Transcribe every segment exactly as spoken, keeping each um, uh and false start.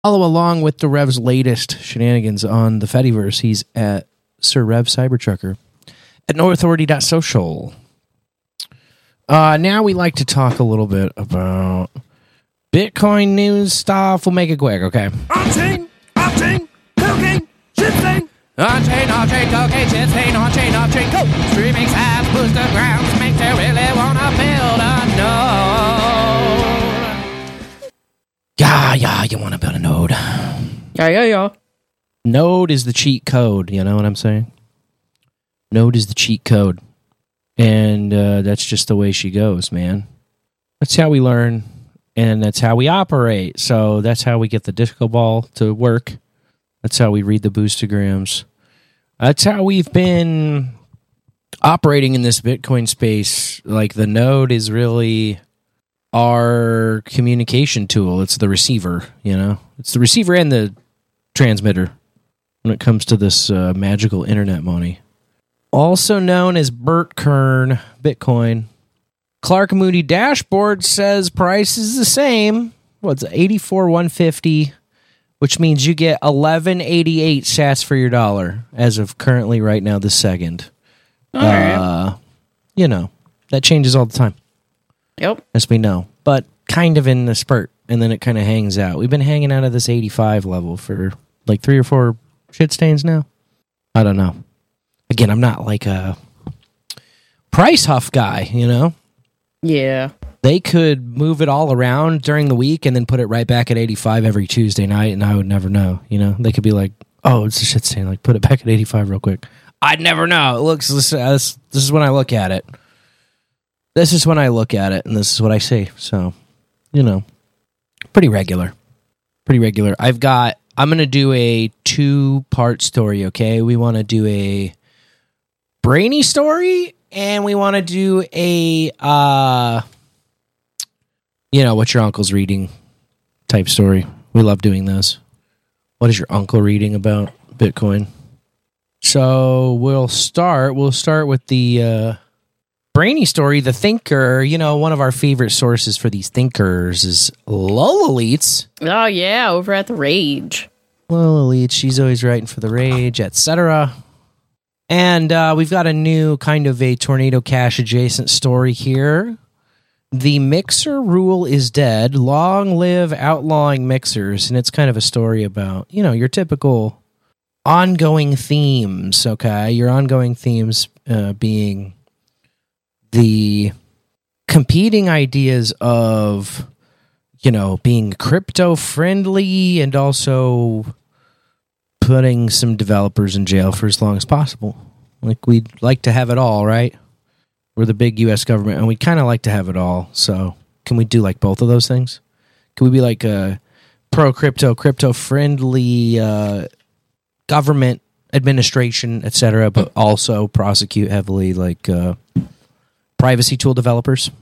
Follow along with the Rev's latest shenanigans on the Fediverse. He's at Sir Rev Cybertrucker at no authority dot social. Uh, now we like to talk a little bit about Bitcoin news stuff. We'll make it quick, okay? On-chain, off-chain, cocaine, shit-stain. On-chain, off-chain, cocaine, shit-stain, on-chain, off-chain, go! Streaming apps, booster grounds, make you really wanna build a node. Yeah, yeah, you want to build a node. Yeah, yeah, yeah. Node is the cheat code, you know what I'm saying? Node is the cheat code. And uh, that's just the way she goes, man. That's how we learn, and that's how we operate. So that's how we get the disco ball to work. That's how we read the boostograms. That's how we've been operating in this Bitcoin space. Like, the node is really our communication tool. It's the receiver, you know? It's the receiver and the transmitter when it comes to this uh, magical internet money. Also known as Bert Kern Bitcoin. Clark Moody dashboard says price is the same. What's it, eighty-four one fifty, which means you get eleven eighty-eight sats for your dollar as of currently right now, the second. All right. Uh, you know, that changes all the time, Yep. as we know, but kind of in a spurt, and then it kind of hangs out. We've been hanging out at this eighty-five level for like three or four shit stains now. I don't know. Again, I'm not like a price huff guy, you know? Yeah. They could move it all around during the week and then put it right back at eighty-five every Tuesday night, and I would never know, you know? They could be like, oh, it's a shit stain, like, put it back at eighty-five real quick. I'd never know. It looks, this, this, this is when I look at it. This is when I look at it, and this is what I see. So, you know, pretty regular. Pretty regular. I've got, I'm going to do a two-part story, okay? We want to do a brainy story, and we want to do a, uh, you know, what your uncle's reading type story. We love doing those. What is your uncle reading about Bitcoin? So we'll start, we'll start with the uh, brainy story. The thinker, you know, one of our favorite sources for these thinkers is Lola Leets. Oh, yeah, over at the Rage. Lola Leets, she's always writing for the Rage, et cetera. And uh, we've got a new kind of a Tornado Cash adjacent story here. The mixer rule is dead. Long live outlawing mixers. And it's kind of a story about, you know, your typical ongoing themes, okay? Your ongoing themes uh, being the competing ideas of, you know, being crypto friendly and also putting some developers in jail for as long as possible. Like, we'd like to have it all, right? We're the big U S government, and we'd kind of like to have it all. So can we do, like, both of those things? Can we be, like, a pro-crypto, crypto-friendly uh, government administration, et cetera, but also prosecute heavily, like, uh, privacy tool developers?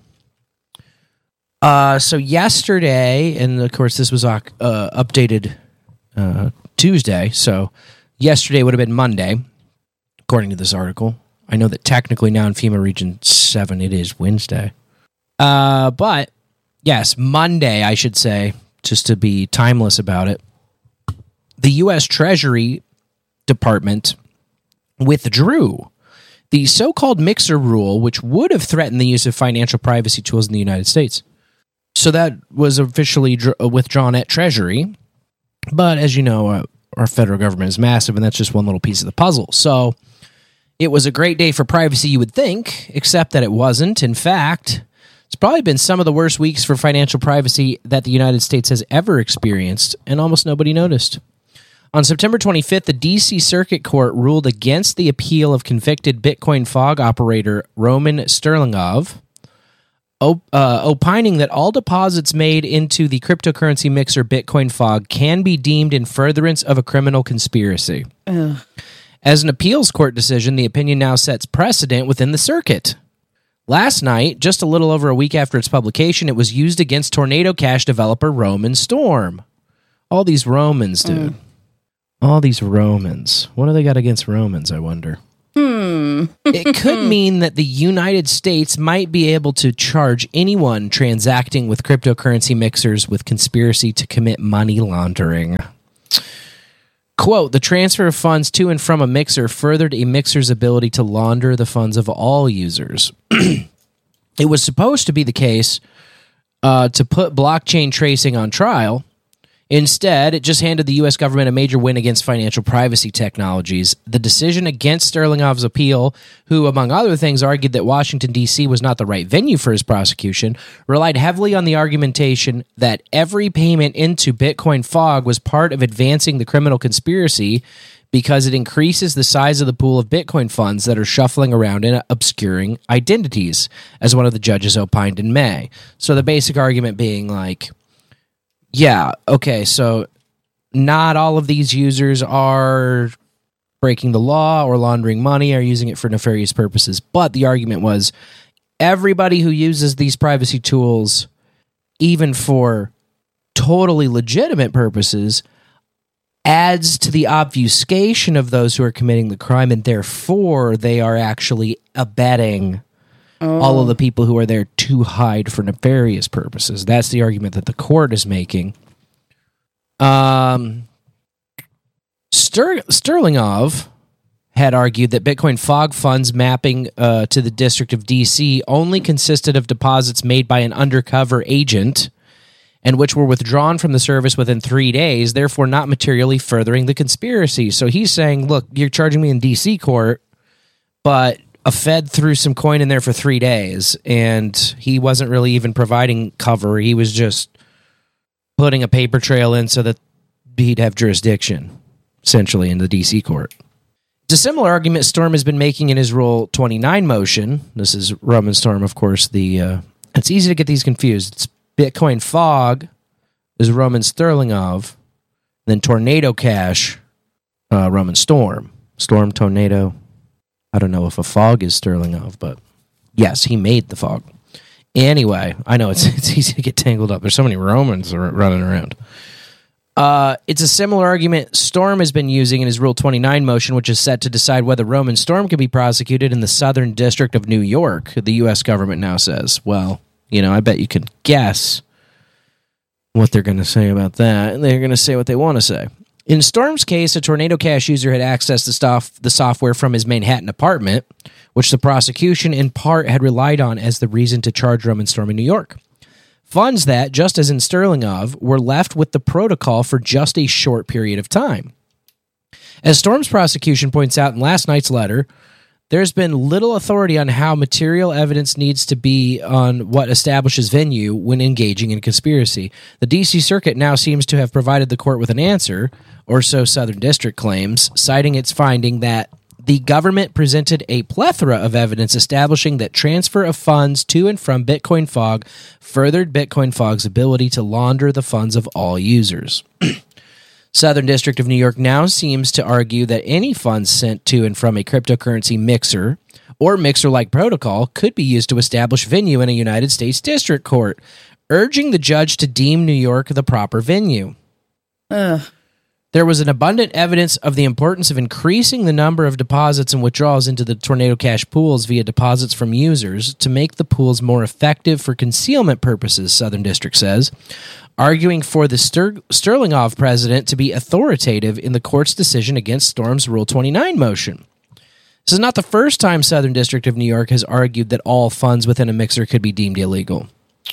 Uh, so yesterday, and, of course, this was uh, updated uh, Tuesday, so yesterday would have been Monday, according to this article. I know that technically now in FEMA Region seven, it is Wednesday. Uh, but, yes, Monday, I should say, just to be timeless about it, the U S Treasury Department withdrew the so-called mixer rule, which would have threatened the use of financial privacy tools in the United States. So that was officially dr- withdrawn at Treasury. But as you know, uh, our federal government is massive, and that's just one little piece of the puzzle. So it was a great day for privacy, you would think, except that it wasn't. In fact, it's probably been some of the worst weeks for financial privacy that the United States has ever experienced, and almost nobody noticed. On September twenty-fifth, the D C Circuit Court ruled against the appeal of convicted Bitcoin fog operator Roman Sterlingov, op- uh, opining that all deposits made into the cryptocurrency mixer Bitcoin fog can be deemed in furtherance of a criminal conspiracy. Ugh. As an appeals court decision, the opinion now sets precedent within the circuit. Last night, just a little over a week after its publication, it was used against Tornado Cash developer Roman Storm. All these Romans, dude. Mm. All these Romans. What do they got against Romans, I wonder? Hmm. It could mean that the United States might be able to charge anyone transacting with cryptocurrency mixers with conspiracy to commit money laundering. Quote, the transfer of funds to and from a mixer furthered a mixer's ability to launder the funds of all users. It was supposed to be the case uh, to put blockchain tracing on trial. Instead, it just handed the U S government a major win against financial privacy technologies. The decision against Sterlingov's appeal, who, among other things, argued that Washington, D C was not the right venue for his prosecution, relied heavily on the argumentation that every payment into Bitcoin Fog was part of advancing the criminal conspiracy because it increases the size of the pool of Bitcoin funds that are shuffling around and obscuring identities, as one of the judges opined in May. So the basic argument being like, yeah, okay, so not all of these users are breaking the law or laundering money or using it for nefarious purposes. But the argument was everybody who uses these privacy tools, even for totally legitimate purposes, adds to the obfuscation of those who are committing the crime, and therefore they are actually abetting Oh. all of the people who are there to hide for nefarious purposes. That's the argument that the court is making. Um, Ster- Sterlingov had argued that Bitcoin Fog funds mapping uh, to the District of D C only consisted of deposits made by an undercover agent and which were withdrawn from the service within three days, therefore not materially furthering the conspiracy. So he's saying, look, you're charging me in D C court, but a Fed threw some coin in there for three days, and he wasn't really even providing cover. He was just putting a paper trail in so that he'd have jurisdiction, essentially, in the D C court. It's a similar argument Storm has been making in his Rule twenty-nine motion. This is Roman Storm, of course. The uh, it's easy to get these confused. It's Bitcoin Fog is Roman Sterlingov, then Tornado Cash, uh, Roman Storm. Storm, Tornado. I don't know if a fog is Sterlingov, but yes, he made the fog. Anyway, I know it's it's easy to get tangled up. There's so many Romans are running around. Uh, it's a similar argument Storm has been using in his Rule twenty-nine motion, which is set to decide whether Roman Storm can be prosecuted in the Southern District of New York, the U S government now says. Well, you know, I bet you can guess what they're going to say about that, and they're going to say what they want to say. In Storm's case, a Tornado Cash user had accessed the, stuff, the software from his Manhattan apartment, which the prosecution in part had relied on as the reason to charge Roman Storm in New York. Funds that, just as in Sterlingov, were left with the protocol for just a short period of time. As Storm's prosecution points out in last night's letter, there's been little authority on how material evidence needs to be on what establishes venue when engaging in conspiracy. The D C Circuit now seems to have provided the court with an answer, or so Southern District claims, citing its finding that the government presented a plethora of evidence establishing that transfer of funds to and from Bitcoin Fog furthered Bitcoin Fog's ability to launder the funds of all users. Southern District of New York now seems to argue that any funds sent to and from a cryptocurrency mixer or mixer-like protocol could be used to establish venue in a United States District Court, urging the judge to deem New York the proper venue. Ugh. There was an abundant evidence of the importance of increasing the number of deposits and withdrawals into the Tornado Cash pools via deposits from users to make the pools more effective for concealment purposes, Southern District says, arguing for the Ster- Sterlingov president to be authoritative in the court's decision against Storm's Rule twenty-nine motion. This is not the first time Southern District of New York has argued that all funds within a mixer could be deemed illegal.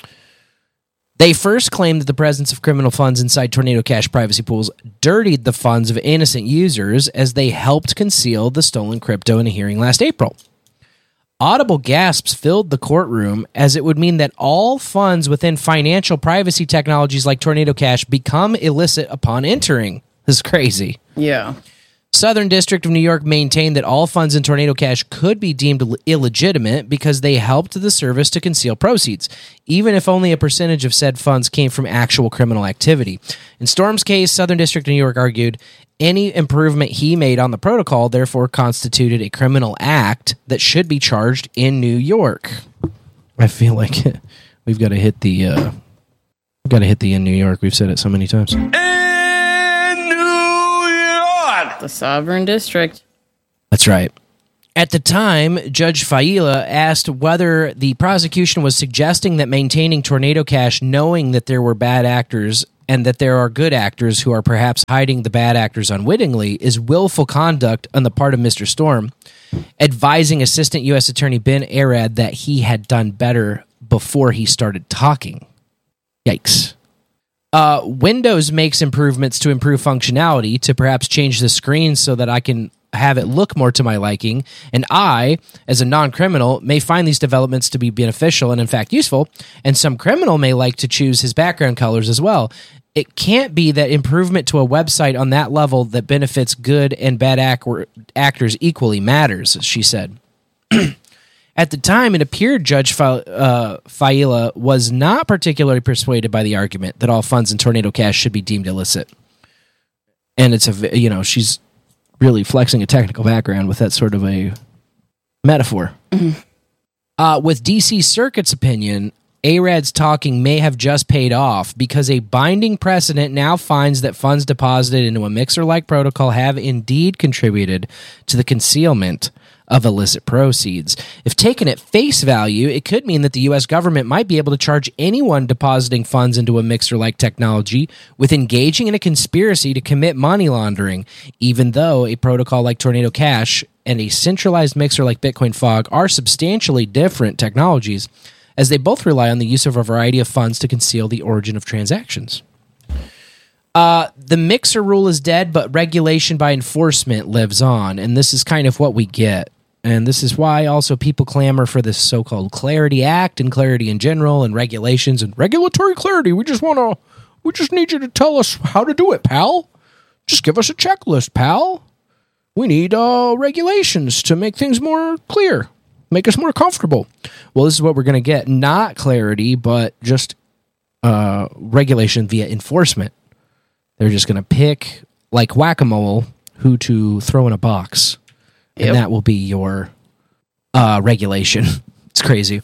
They first claimed that the presence of criminal funds inside Tornado Cash privacy pools dirtied the funds of innocent users as they helped conceal the stolen crypto in a hearing last April. Audible gasps filled the courtroom, as it would mean that all funds within financial privacy technologies like Tornado Cash become illicit upon entering. This is crazy. Yeah. Southern District of New York maintained that all funds in Tornado Cash could be deemed illegitimate because they helped the service to conceal proceeds, even if only a percentage of said funds came from actual criminal activity. In Storm's case, Southern District of New York argued any improvement he made on the protocol therefore constituted a criminal act that should be charged in New York. I feel like we've got to hit the uh, we've got to hit the in New York. We've said it so many times. The Sovereign District. That's right. At the time, Judge Failla asked whether the prosecution was suggesting that maintaining Tornado Cash knowing that there were bad actors and that there are good actors who are perhaps hiding the bad actors unwittingly is willful conduct on the part of Mister Storm, advising Assistant U S Attorney Ben Arad that he had done better before he started talking. Yikes. Uh, Windows makes improvements to improve functionality to perhaps change the screen so that I can have it look more to my liking, and I, as a non-criminal, may find these developments to be beneficial and in fact useful, and some criminal may like to choose his background colors as well. It can't be that improvement to a website on that level that benefits good and bad ac- actors equally matters, she said. At the time, it appeared Judge Fa- uh, Failla was not particularly persuaded by the argument that all funds in Tornado Cash should be deemed illicit. And it's a, you know, she's really flexing a technical background with that sort of a metaphor. Mm-hmm. Uh, with D C Circuit's opinion, Arad's talking may have just paid off because a binding precedent now finds that funds deposited into a mixer-like protocol have indeed contributed to the concealment of illicit proceeds. If taken at face value, it could mean that the U S government might be able to charge anyone depositing funds into a mixer-like technology with engaging in a conspiracy to commit money laundering, even though a protocol like Tornado Cash and a centralized mixer like Bitcoin Fog are substantially different technologies, as they both rely on the use of a variety of funds to conceal the origin of transactions. Uh, the mixer rule is dead, but regulation by enforcement lives on, and this is kind of what we get. And this is why also people clamor for this so-called Clarity Act and clarity in general and regulations and regulatory clarity. We just want to, we just need you to tell us how to do it, pal. Just give us a checklist, pal. We need uh, regulations to make things more clear, make us more comfortable. Well, this is what we're going to get. Not clarity, but just uh, regulation via enforcement. They're just going to pick, like whack-a-mole, who to throw in a box. And yep. That will be your uh, regulation. It's crazy.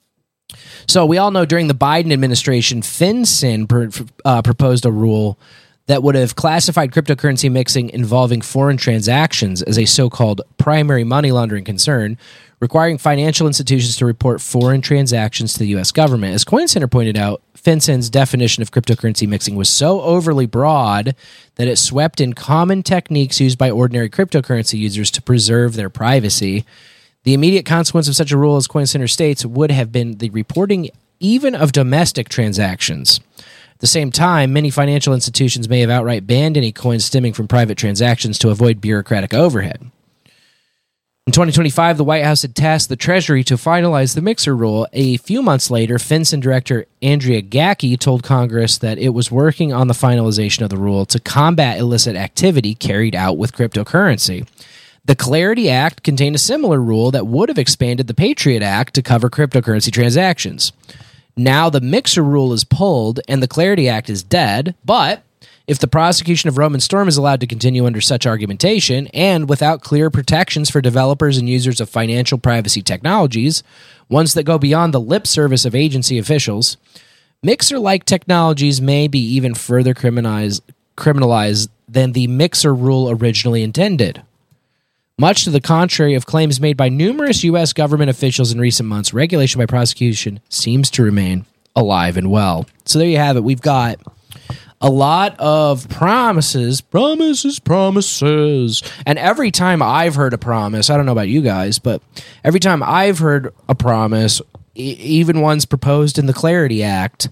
So we all know during the Biden administration, FinCEN pr- uh, proposed a rule that would have classified cryptocurrency mixing involving foreign transactions as a so-called primary money laundering concern, requiring financial institutions to report foreign transactions to the U S government. As Coin Center pointed out, FinCEN's definition of cryptocurrency mixing was so overly broad that it swept in common techniques used by ordinary cryptocurrency users to preserve their privacy. The immediate consequence of such a rule, as Coin Center states, would have been the reporting even of domestic transactions. At the same time, many financial institutions may have outright banned any coins stemming from private transactions to avoid bureaucratic overhead. In twenty twenty-five, the White House had tasked the Treasury to finalize the mixer rule. A few months later, FinCEN Director Andrea Gacki told Congress that it was working on the finalization of the rule to combat illicit activity carried out with cryptocurrency. The Clarity Act contained a similar rule that would have expanded the Patriot Act to cover cryptocurrency transactions. Now the mixer rule is pulled and the Clarity Act is dead, but if the prosecution of Roman Storm is allowed to continue under such argumentation and without clear protections for developers and users of financial privacy technologies, ones that go beyond the lip service of agency officials, mixer-like technologies may be even further criminalized, criminalized than the mixer rule originally intended. Much to the contrary of claims made by numerous U S government officials in recent months, regulation by prosecution seems to remain alive and well. So there you have it. We've got a lot of promises, promises, promises. And every time I've heard a promise, I don't know about you guys, but every time I've heard a promise, e- even ones proposed in the Clarity Act,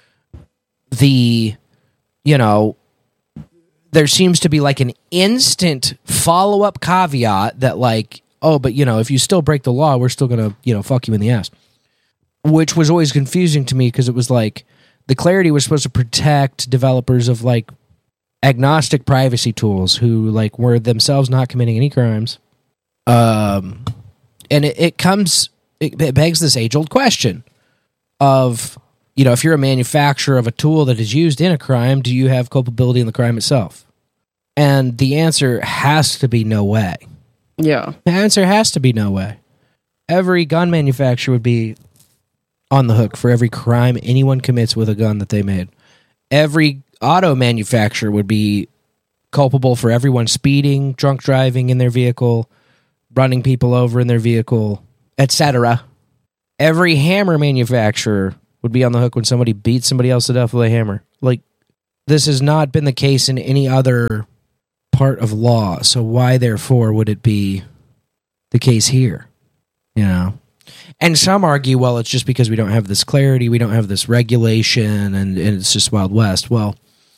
the, you know, there seems to be like an instant follow-up caveat that like, oh, but, you know, if you still break the law, we're still going to, you know, fuck you in the ass. Which was always confusing to me because it was like, the Clarity was supposed to protect developers of like agnostic privacy tools who like were themselves not committing any crimes. Um, and it, it comes, it, it begs this age-old question of, you know, if you're a manufacturer of a tool that is used in a crime, do you have culpability in the crime itself? And the answer has to be no way. Yeah. The answer has to be no way. Every gun manufacturer would be on the hook for every crime anyone commits with a gun that they made. Every auto manufacturer would be culpable for everyone speeding, drunk driving in their vehicle, running people over in their vehicle, et cetera. Every hammer manufacturer would be on the hook when somebody beats somebody else to death with a hammer. Like, this has not been the case in any other part of law. So why, therefore, would it be the case here? You know? And some argue, well, it's just because we don't have this clarity, we don't have this regulation, and, and it's just Wild West. Well,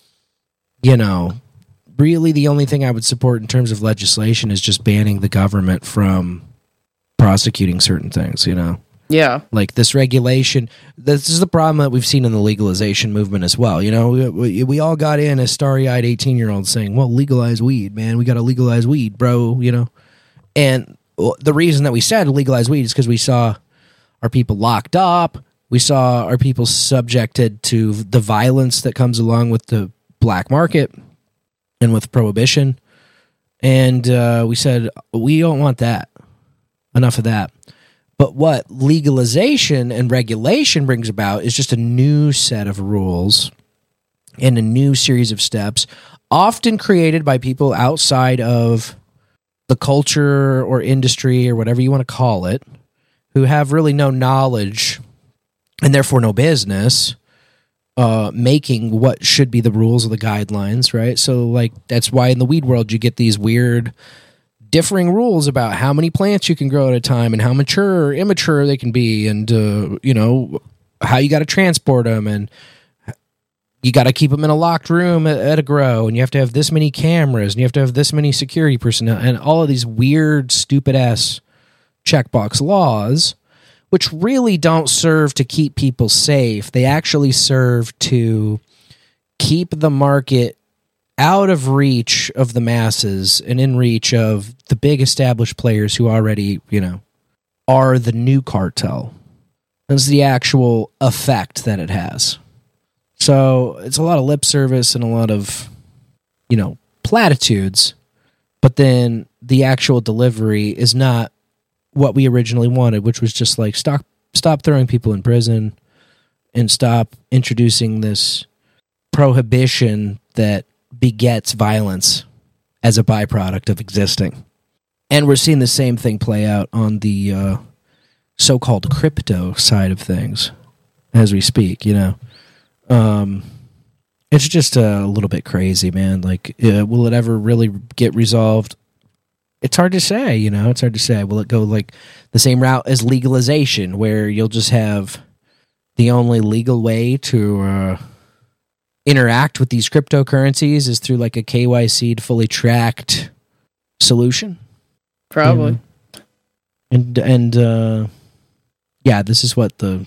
you know, really the only thing I would support in terms of legislation is just banning the government from prosecuting certain things, you know? Yeah. Like this regulation, this is the problem that we've seen in the legalization movement as well. You know, we, we, we all got in as starry-eyed eighteen-year-olds saying, well, legalize weed, man. We got to legalize weed, bro, you know? And the reason that we said legalize weed is because we saw our people locked up. We saw our people subjected to the violence that comes along with the black market and with prohibition. And uh, we said, we don't want that. Enough of that. But what legalization and regulation brings about is just a new set of rules and a new series of steps, often created by people outside of the culture or industry or whatever you want to call it, who have really no knowledge and therefore no business uh, making what should be the rules or the guidelines, right? So, like, that's why in the weed world you get these weird differing rules about how many plants you can grow at a time and how mature or immature they can be, and uh, you know, how you got to transport them, and you got to keep them in a locked room at, at a grow, and you have to have this many cameras, and you have to have this many security personnel, and all of these weird, stupid ass checkbox laws, which really don't serve to keep people safe. They actually serve to keep the market out of reach of the masses and in reach of the big established players who already, you know, are the new cartel. That's the actual effect that it has. So it's a lot of lip service and a lot of, you know, platitudes, but then the actual delivery is not what we originally wanted, which was just like stop, stop throwing people in prison and stop introducing this prohibition that begets violence as a byproduct of existing. And we're seeing the same thing play out on the uh, so-called crypto side of things as we speak, you know. Um, it's just a little bit crazy, man. Like, uh, will it ever really get resolved? It's hard to say, you know. It's hard to say. Will it go like the same route as legalization, where you'll just have the only legal way to uh, interact with these cryptocurrencies is through like a K Y C'd, fully tracked solution? Probably. You know? And, and uh, yeah, this is what the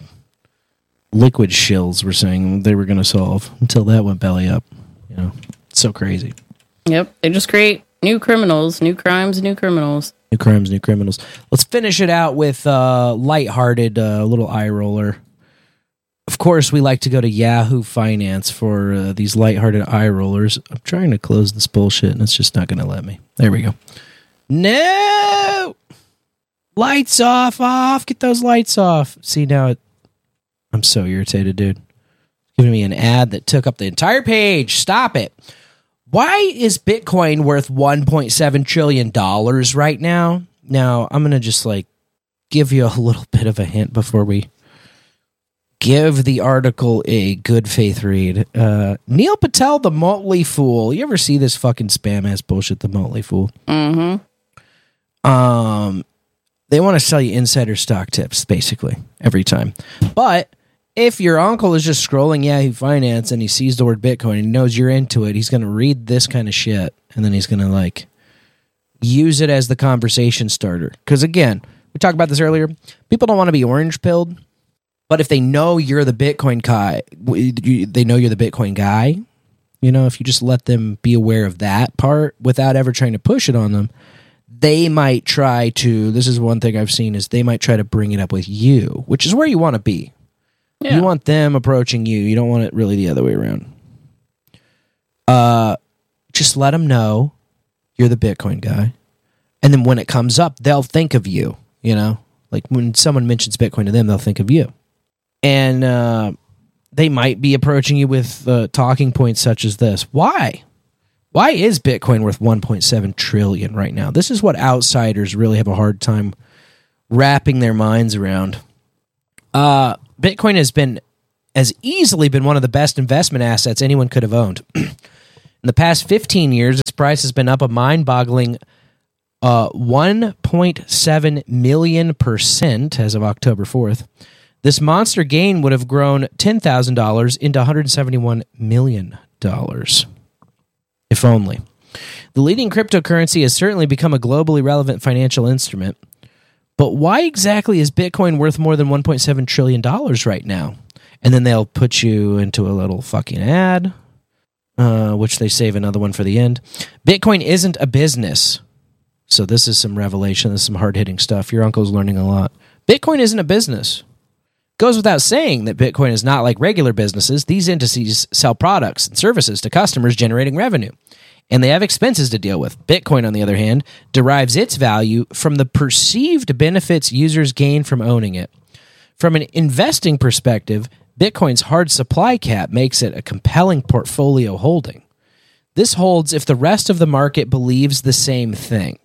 liquid shills were saying they were going to solve until that went belly up. You know, it's so crazy. Yep. They just create new criminals, new crimes, new criminals. New crimes, new criminals. Let's finish it out with a uh, lighthearted uh, little eye roller. Of course, we like to go to Yahoo Finance for uh, these lighthearted eye rollers. I'm trying to close this bullshit, and it's just not going to let me. There we go. No! Lights off, off. Get those lights off. See, now it, I'm so irritated, dude. It's giving me an ad that took up the entire page. Stop it. Why is Bitcoin worth one point seven trillion dollars right now? Now, I'm going to just, like, give you a little bit of a hint before we give the article a good faith read. Uh, Neil Patel, the Motley Fool. You ever see this fucking spam-ass bullshit, the Motley Fool? Mm-hmm. Um, they want to sell you insider stock tips, basically, every time. But if your uncle is just scrolling Yahoo Finance and he sees the word Bitcoin and he knows you're into it, he's going to read this kind of shit, and then he's going to, like, use it as the conversation starter. Because, again, we talked about this earlier. People don't want to be orange-pilled. But if they know you're the Bitcoin guy, they know you're the Bitcoin guy, you know, if you just let them be aware of that part without ever trying to push it on them, they might try to, this is one thing I've seen, is they might try to bring it up with you, which is where you want to be. Yeah. You want them approaching you. You don't want it really the other way around. Uh, just let them know you're the Bitcoin guy. And then when it comes up, they'll think of you, you know, like when someone mentions Bitcoin to them, they'll think of you. And uh, they might be approaching you with uh, talking points such as this. Why? Why is Bitcoin worth one point seven trillion dollars right now? This is what outsiders really have a hard time wrapping their minds around. Uh, Bitcoin has been has easily been one of the best investment assets anyone could have owned. In the past fifteen years, its price has been up a mind-boggling uh, one point seven million percent as of October fourth. This monster gain would have grown ten thousand dollars into one hundred seventy-one million dollars. If only. The leading cryptocurrency has certainly become a globally relevant financial instrument. But why exactly is Bitcoin worth more than one point seven trillion dollars right now? And then they'll put you into a little fucking ad, uh, which they save another one for the end. Bitcoin isn't a business. So this is some revelation. This is some hard-hitting stuff. Your uncle's learning a lot. Bitcoin isn't a business. Goes without saying that Bitcoin is not like regular businesses. These entities sell products and services to customers generating revenue, and they have expenses to deal with. Bitcoin, on the other hand, derives its value from the perceived benefits users gain from owning it. From an investing perspective, Bitcoin's hard supply cap makes it a compelling portfolio holding. This holds if the rest of the market believes the same thing.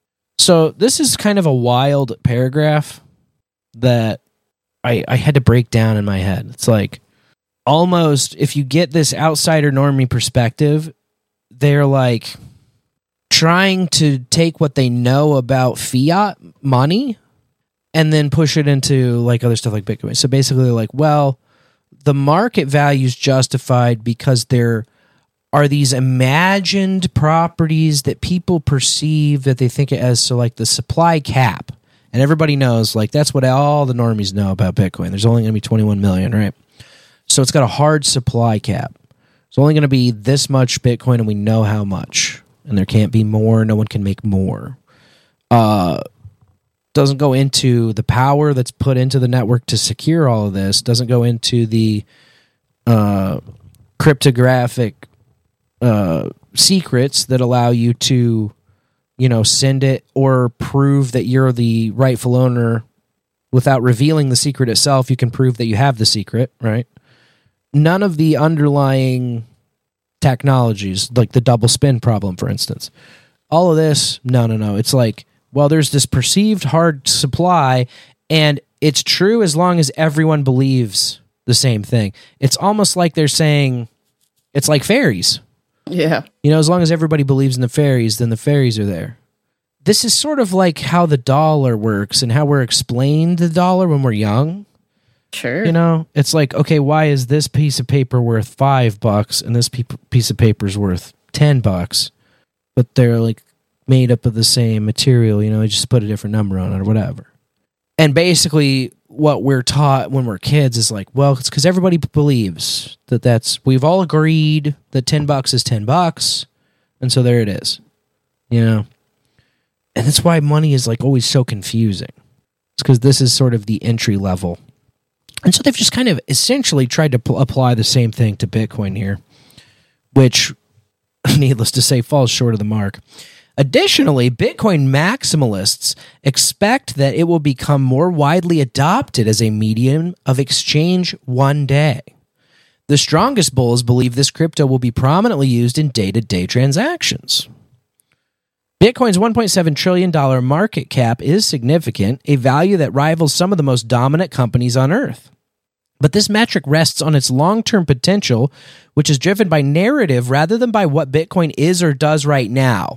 So this is kind of a wild paragraph that I, I had to break down in my head. It's like almost if you get this outsider normie perspective, they're like trying to take what they know about fiat money and then push it into like other stuff like Bitcoin. So basically they're like, well, the market value is justified because there are these imagined properties that people perceive that they think it as. So like the supply cap. And everybody knows, like, that's what all the normies know about Bitcoin. There's only going to be twenty-one million, right? So it's got a hard supply cap. It's only going to be this much Bitcoin, and we know how much. And there can't be more. No one can make more. Uh, doesn't go into the power that's put into the network to secure all of this. Doesn't go into the uh, cryptographic uh, secrets that allow you to, you know, send it or prove that you're the rightful owner without revealing the secret itself. You can prove that you have the secret, right? None of the underlying technologies, like the double spin problem, for instance. All of this, no, no, no. It's like, well, there's this perceived hard supply, and it's true as long as everyone believes the same thing. It's almost like they're saying, it's like fairies. Yeah. You know, as long as everybody believes in the fairies, then the fairies are there. This is sort of like how the dollar works and how we're explained the dollar when we're young. Sure. You know, it's like, okay, why is this piece of paper worth five bucks and this pe- piece of paper is worth ten bucks? But they're like made up of the same material, you know, you just put a different number on it or whatever. And basically what we're taught when we're kids is like, well, it's because everybody believes that that's, we've all agreed that ten bucks is ten bucks. And so there it is, you know? And that's why money is like always so confusing. It's because this is sort of the entry level. And so they've just kind of essentially tried to pl- apply the same thing to Bitcoin here, which, needless to say, falls short of the mark. Additionally, Bitcoin maximalists expect that it will become more widely adopted as a medium of exchange one day. The strongest bulls believe this crypto will be prominently used in day-to-day transactions. Bitcoin's one point seven trillion dollars market cap is significant, a value that rivals some of the most dominant companies on Earth. But this metric rests on its long-term potential, which is driven by narrative rather than by what Bitcoin is or does right now.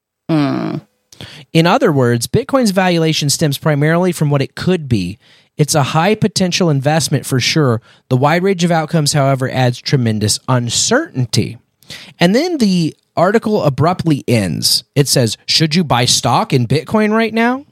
Mm. In other words, Bitcoin's valuation stems primarily from what it could be. It's a high potential investment for sure. The wide range of outcomes, however, adds tremendous uncertainty. And then the article abruptly ends. It says, should you buy stock in Bitcoin right now?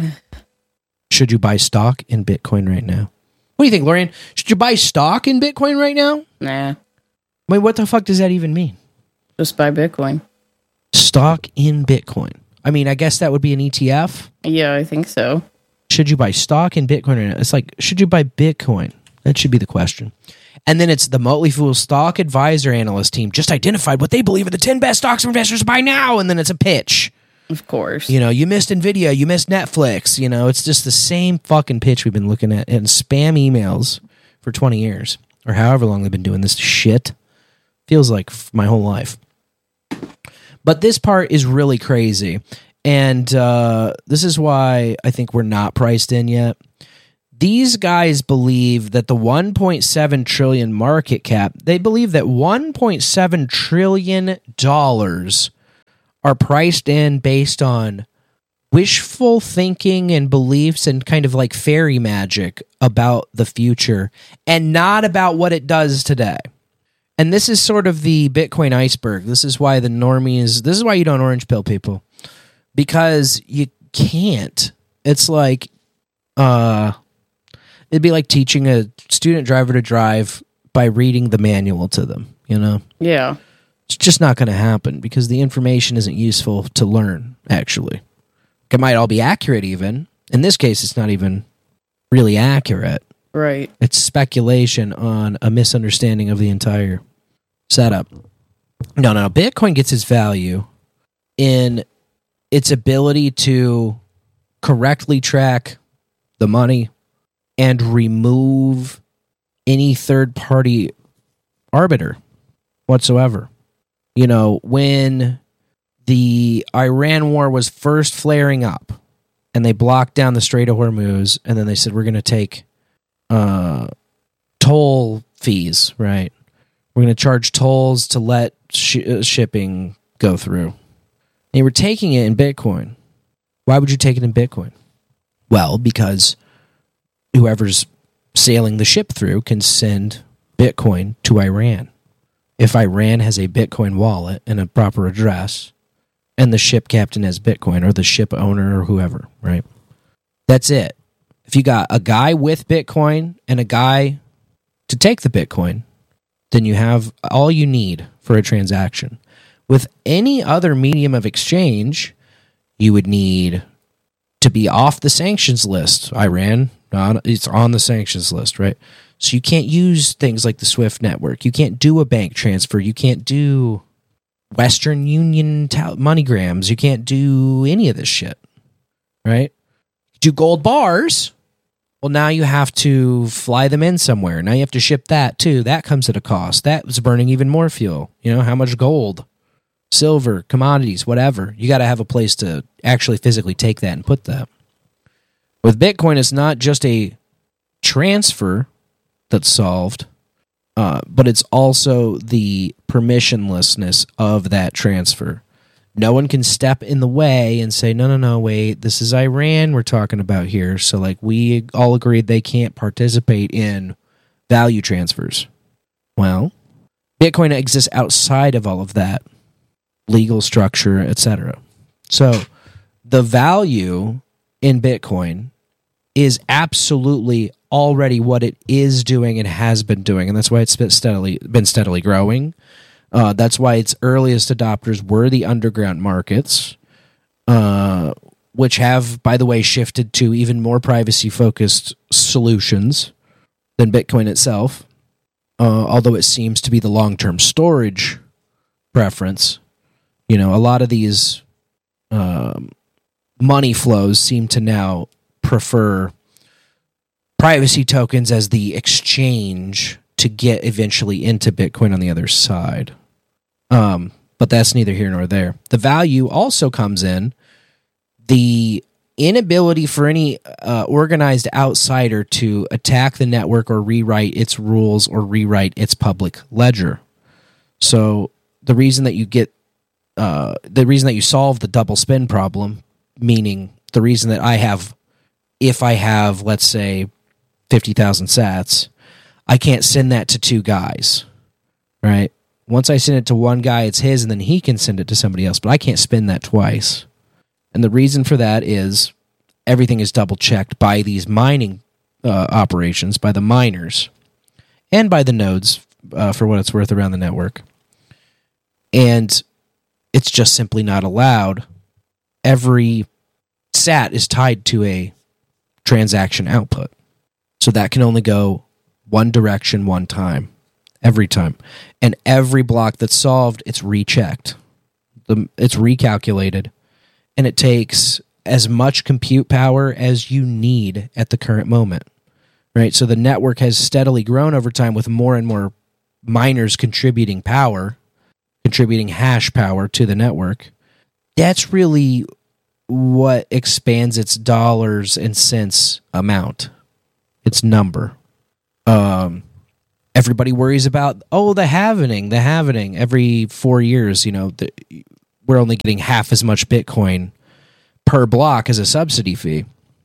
Should you buy stock in Bitcoin right now? What do you think, Lorian? Should you buy stock in Bitcoin right now? Nah. Wait, what the fuck does that even mean? Just buy Bitcoin. Stock in Bitcoin. I mean, I guess that would be an E T F. Yeah, I think so. Should you buy stock in Bitcoin right now? It's like, should you buy Bitcoin? That should be the question. And then it's the Motley Fool Stock Advisor Analyst Team just identified what they believe are the ten best stocks for investors to buy now. And then it's a pitch. Of course. You know, you missed NVIDIA, you missed Netflix. You know, it's just the same fucking pitch we've been looking at in spam emails for twenty years or however long they've been doing this shit. Feels like my whole life. But this part is really crazy. And uh, this is why I think we're not priced in yet. These guys believe that the one point seven trillion market cap, they believe that one point seven trillion dollars are priced in based on wishful thinking and beliefs and kind of like fairy magic about the future and not about what it does today. And this is sort of the Bitcoin iceberg. This is why the normies, this is why you don't orange pill people, because you can't. It's like, uh, it'd be like teaching a student driver to drive by reading the manual to them, you know? Yeah. It's just not going to happen because the information isn't useful to learn, actually. It might all be accurate even. In this case, it's not even really accurate. Right. It's speculation on a misunderstanding of the entire setup. No, no, no. Bitcoin gets its value in its ability to correctly track the money and remove any third-party arbiter whatsoever. You know, when the Iran war was first flaring up and they blocked down the Strait of Hormuz, and then they said, we're going to take uh, toll fees, right? We're going to charge tolls to let sh- uh, shipping go through. They were taking it in Bitcoin. Why would you take it in Bitcoin? Well, because whoever's sailing the ship through can send Bitcoin to Iran. If Iran has a Bitcoin wallet and a proper address, and the ship captain has Bitcoin, or the ship owner, or whoever, right? That's it. If you got a guy with Bitcoin and a guy to take the Bitcoin, then you have all you need for a transaction. With any other medium of exchange, you would need to be off the sanctions list. Iran, it's on the sanctions list, right? So you can't use things like the SWIFT network. You can't do a bank transfer. You can't do Western Union ta- MoneyGrams. You can't do any of this shit, right? Do gold bars. Well, now you have to fly them in somewhere. Now you have to ship that too. That comes at a cost. That was burning even more fuel. You know, how much gold, silver, commodities, whatever. You got to have a place to actually physically take that and put that. With Bitcoin, it's not just a transfer that's solved, uh, but it's also the permissionlessness of that transfer. No one can step in the way and say, no, no, no, wait, this is Iran we're talking about here. So, like, we all agreed they can't participate in value transfers. Well, Bitcoin exists outside of all of that legal structure, et cetera. So, the value in Bitcoin is absolutely already what it is doing and has been doing, and that's why it's been steadily been steadily growing. Uh, that's why its earliest adopters were the underground markets, uh, which have, by the way, shifted to even more privacy-focused solutions than Bitcoin itself, uh, although it seems to be the long-term storage preference. You know, a lot of these um, money flows seem to now prefer privacy tokens as the exchange to get eventually into Bitcoin on the other side. Um, but that's neither here nor there. The value also comes in the inability for any uh, organized outsider to attack the network or rewrite its rules or rewrite its public ledger. So the reason that you get, uh, the reason that you solve the double spin problem, meaning the reason that I have, if I have, let's say, fifty thousand sats, I can't send that to two guys, right? Once I send it to one guy, it's his, and then he can send it to somebody else, but I can't spin that twice. And the reason for that is everything is double-checked by these mining uh, operations, by the miners, and by the nodes, uh, for what it's worth, around the network. And it's just simply not allowed. Every sat is tied to a transaction output. So that can only go one direction one time, every time. And every block that's solved, it's rechecked. The, it's recalculated. And it takes as much compute power as you need at the current moment. Right? So the network has steadily grown over time with more and more miners contributing power, contributing hash power to the network. That's really what expands its dollars and cents amount, its number. Um, everybody worries about, oh, the halvening, the halvening. Every four years, you know, the, we're only getting half as much Bitcoin per block as a subsidy fee.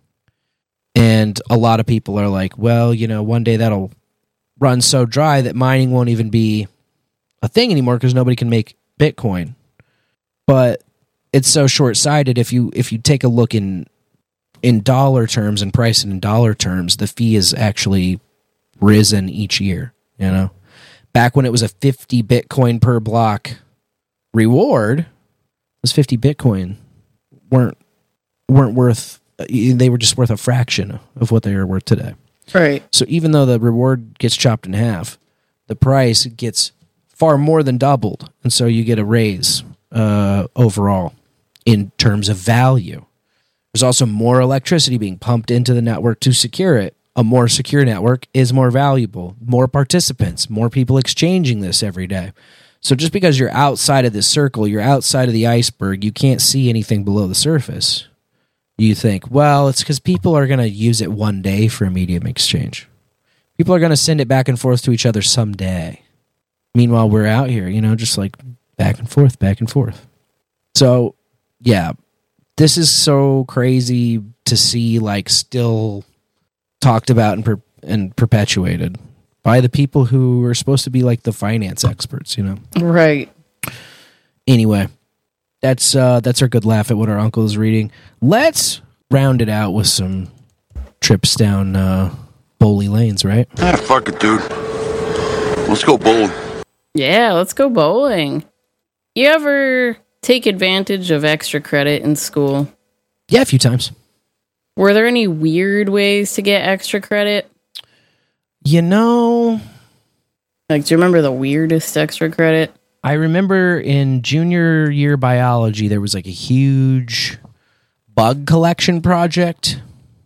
And a lot of people are like, well, you know, one day that'll run so dry that mining won't even be a thing anymore because nobody can make Bitcoin. But it's so short-sighted. If you if you take a look in in dollar terms and price it in dollar terms, the fee is actually risen each year. You know, back when it was a fifty Bitcoin per block reward, those fifty Bitcoin weren't weren't worth. They were just worth a fraction of what they are worth today. Right. So even though the reward gets chopped in half, the price gets far more than doubled, and so you get a raise uh, overall in terms of value. There's also more electricity being pumped into the network to secure it. A more secure network is more valuable. More participants, more people exchanging this every day. So just because you're outside of this circle, you're outside of the iceberg, you can't see anything below the surface. You think, well, it's because people are going to use it one day for a medium exchange. People are going to send it back and forth to each other someday. Meanwhile, we're out here, you know, just like back and forth, back and forth. So, yeah, this is so crazy to see, like, still talked about and, per- and perpetuated by the people who are supposed to be, like, the finance experts, you know? Right. Anyway. That's uh, that's our good laugh at what our uncle is reading. Let's round it out with some trips down uh, bowling lanes, right? Ah, fuck it, dude. Let's go bowling. Yeah, let's go bowling. You ever take advantage of extra credit in school? Yeah, a few times. Were there any weird ways to get extra credit? You know... Like, do you remember the weirdest extra credit? I remember in junior year biology, there was like a huge bug collection project,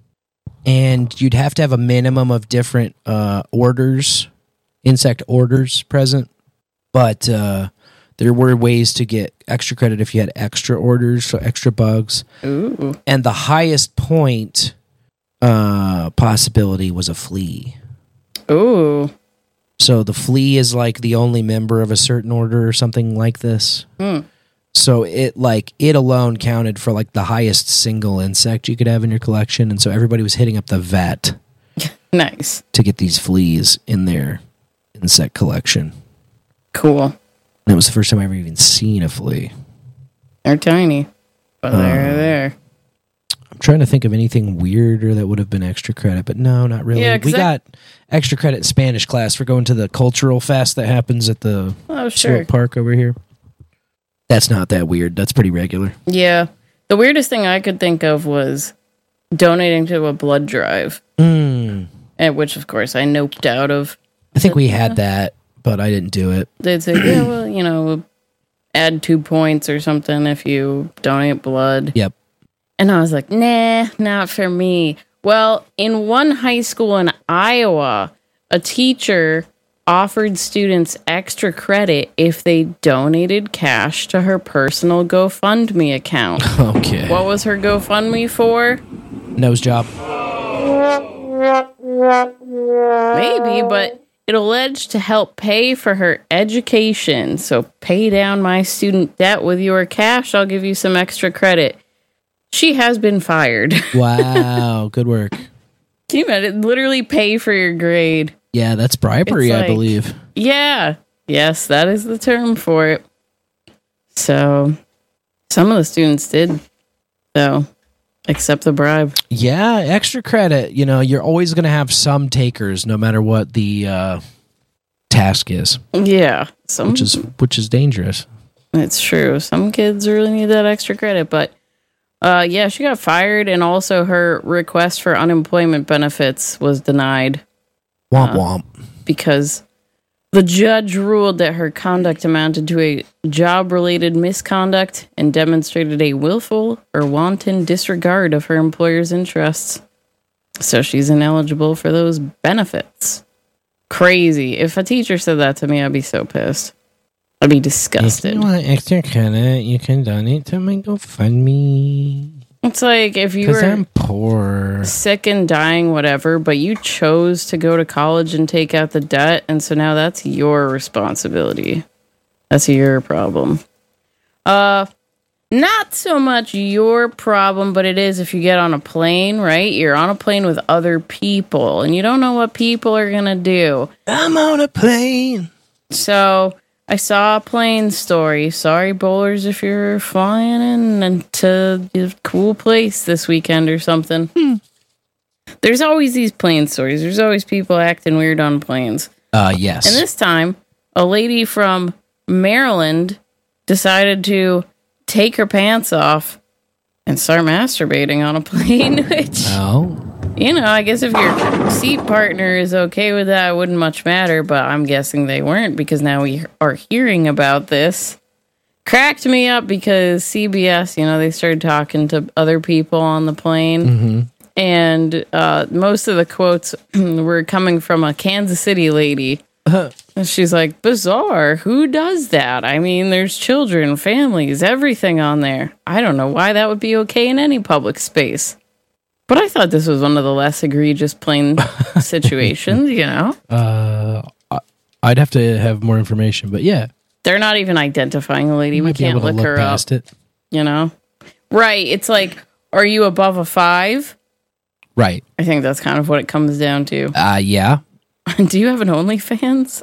and you'd have to have a minimum of different uh, orders, insect orders present. But uh, there were ways to get extra credit if you had extra orders, so extra bugs. Ooh. And the highest point uh, possibility was a flea. Ooh. So the flea is like the only member of a certain order or something like this. Hmm. So it like it alone counted for like the highest single insect you could have in your collection, and so everybody was hitting up the vet Nice. to get these fleas in their insect collection. Cool. And it was the first time I ever even seen a flea. They're tiny, but they're Uh, there. I'm trying to think of anything weirder that would have been extra credit, but no, not really. Yeah, 'cause we I- got extra credit in Spanish class for going to the cultural fest that happens at the Oh, sure. Swope Park over here. That's not that weird. That's pretty regular. Yeah. The weirdest thing I could think of was donating to a blood drive, Mm. and which, of course, I noped out of. I think we had that, but I didn't do it. They'd say, yeah, well, you know, add two points or something if you donate blood. Yep. And I was like, nah, not for me. Well, in one high school in Iowa, a teacher offered students extra credit if they donated cash to her personal GoFundMe account. Okay. What was her GoFundMe for? Nose job. Maybe, but it alleged to help pay for her education. So pay down my student debt with your cash. I'll give you some extra credit. She has been fired. Wow. Good work. Can you imagine? Literally pay for your grade. Yeah, that's bribery, It's I like- believe. Yeah. Yes, that is the term for it. So some of the students did, though, accept the bribe. Yeah, extra credit. You know, you're always going to have some takers, no matter what the uh, task is, Yeah. Some, which is which is dangerous. it's true. Some kids really need that extra credit, but uh, yeah, she got fired, and also her request for unemployment benefits was denied Womp womp. because the judge ruled that her conduct amounted to a job-related misconduct and demonstrated a willful or wanton disregard of her employer's interests. So she's ineligible for those benefits. Crazy. If a teacher said that to me, I'd be so pissed. I'd be If disgusted. you want extra credit, you can donate to my GoFundMe. It's like if you Because were I'm poor. sick and dying, whatever, but you chose to go to college and take out the debt, and so now that's your responsibility. That's your problem. Uh, not so much your problem, but it is if you get on a plane, right? You're on a plane with other people, and you don't know what people are gonna do. I'm on a plane. So I saw a plane story. Sorry, bowlers, if you're flying in and to a cool place this weekend or something. Hmm. There's always these plane stories. There's always people acting weird on planes. Uh, yes. And this time, a lady from Maryland decided to take her pants off and start masturbating on a plane, which, oh. you know, I guess if your seat partner is okay with that, it wouldn't much matter, but I'm guessing they weren't because now we are hearing about this. Cracked me up because C B S, you know, they started talking to other people on the plane. Mm-hmm. And uh, most of the quotes were coming from a Kansas City lady. And she's like, bizarre. Who does that? I mean, there's children, families, everything on there. I don't know why that would be okay in any public space. But I thought this was one of the less egregious plane situations, you know? Uh, I- I'd have to have more information, but yeah. They're not even identifying the lady. You We might be can't able to look look her up, past it. you know? Right. It's like, are you above a five? Right. I think that's kind of what it comes down to. Uh, yeah. Do you have an OnlyFans?